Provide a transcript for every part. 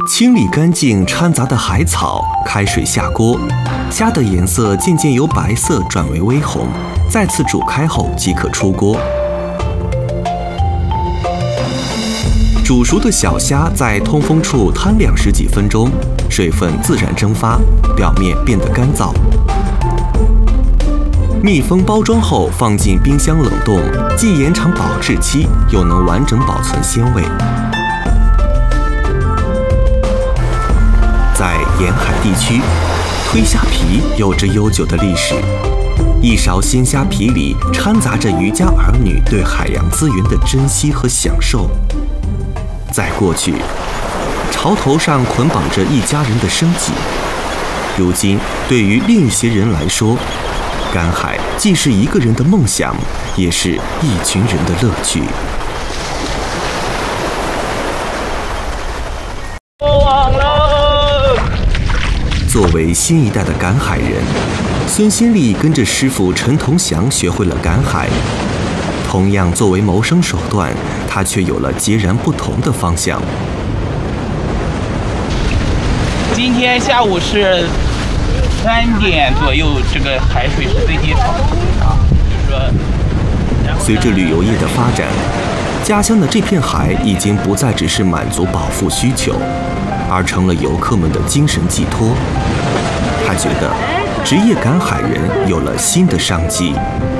清理干净掺杂的海草，开水下锅，虾的颜色渐渐由白色转为微红，再次煮开后即可出锅。煮熟的小虾在通风处摊20几分钟，水分自然蒸发，表面变得干燥。密封包装后放进冰箱冷冻，既延长保质期，又能完整保存鲜味。在沿海地区，推虾皮有着悠久的历史。一勺鲜虾皮里掺杂着渔家儿女对海洋资源的珍惜和享受。在过去，潮头上捆绑着一家人的生计。如今，对于另一些人来说，赶海既是一个人的梦想，也是一群人的乐趣。作为新一代的赶海人，孙新丽跟着师傅陈同祥学会了赶海。同样作为谋生手段，他却有了截然不同的方向。 今天下午是3点左右，这个海水是最低潮啊，就是说， 随着旅游业的发展，家乡的这片海已经不再只是满足饱腹需求，而成了游客们的精神寄托。他觉得，职业赶海人有了新的商机。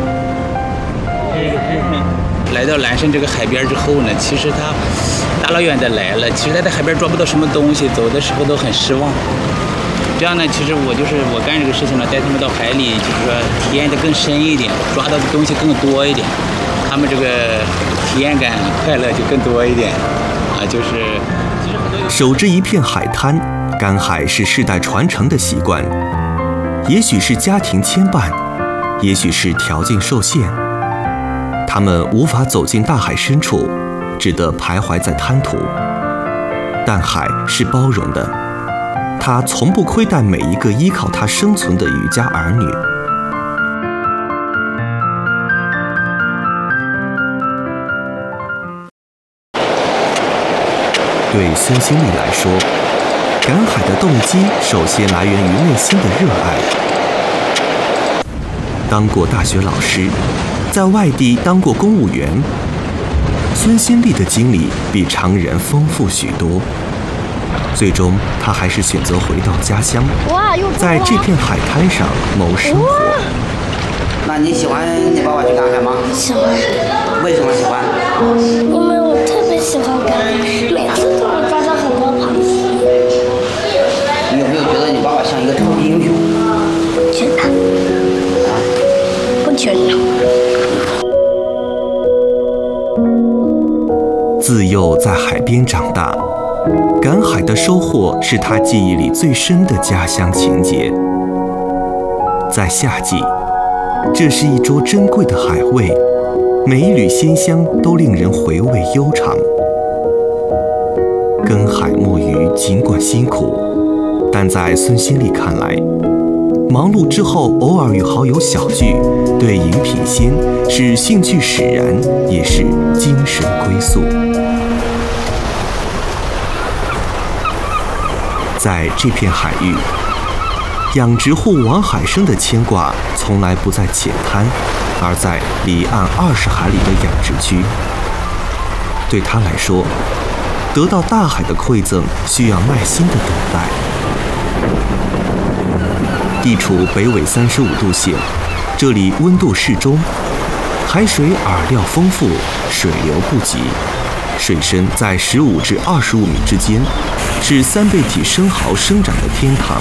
来到蓝山这个海边之后呢，其实他大老远的来了，其实他在海边抓不到什么东西，走的时候都很失望。这样呢，其实我干这个事情呢，带他们到海里，就是说体验的更深一点，抓到的东西更多一点，他们这个体验感、快乐就更多一点啊，就是守着一片海滩，赶海是世代传承的习惯，也许是家庭牵绊，也许是条件受限。他们无法走进大海深处，只得徘徊在滩涂。但海是包容的，它从不亏待每一个依靠它生存的渔家儿女。对孙新丽来说，赶海的动机首先来源于内心的热爱。当过大学老师，在外地当过公务员，孙新丽的经历比常人丰富许多。最终，她还是选择回到家乡，在这片海滩上谋生活。 那你喜欢你爸爸去赶海吗？ 喜欢。 为什么喜欢？ 因为我特别喜欢赶海，每次都能抓到很多螃蟹。 你有没有觉得你爸爸像一个超级英雄？ 觉得。 啊？ 不觉得。 自幼在海边长大，赶海的收获是他记忆里最深的家乡情结。在夏季，这是一桌珍贵的海味，每一缕鲜香都令人回味悠长。跟海摸鱼尽管辛苦，但在孙新丽看来，忙碌之后偶尔与好友小聚，对饮品鲜是兴趣使然，也是精神归宿。在这片海域，养殖户王海生的牵挂从来不在浅滩，而在离岸20海里的养殖区。对他来说，得到大海的馈赠需要耐心的等待。地处北纬35度线，这里温度适中，海水饵料丰富，水流不急，水深在15至25米之间，是3倍体生蚝生长的天堂。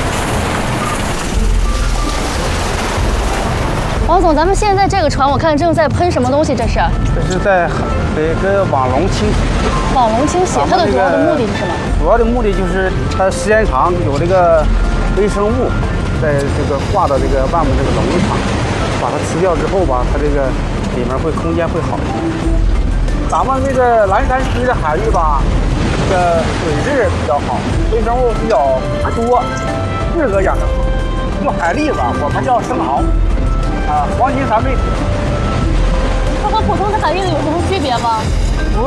王总，咱们现在这个船，我看正在喷什么东西？这是？ 这是在给网笼清洗。 网笼清洗，它的主要的目的是什么？ 主要的目的就是它时间长有这个微生物在这个挂到这个万木这个笼子上，把它吃掉之后吧，它这个里面空间会好一点。咱们这个蓝山区的海域吧，这个水质比较好，微生物比较多，适合养生。用海蛎子，我们叫生蚝，黄金3倍体。 它和普通的海蛎子有什么区别吗？